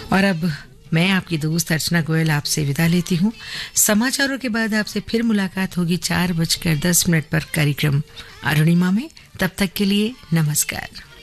और अब मैं आपकी दोस्त अर्चना गोयल आपसे विदा लेती हूँ। समाचारों के बाद आपसे फिर मुलाकात होगी 4:10 पर कार्यक्रम अरुणिमा में। तब तक के लिए नमस्कार।